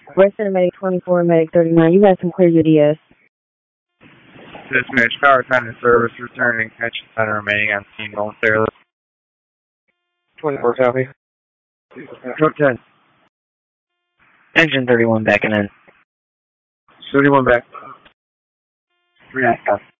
Resident Medic 24, Medic 39, you got some clear UDS. Dispatch, power time to service, returning, action center remaining on scene momentarily. 24 copy. Code 10. Engine 31 backing in. 31 back. 3 out.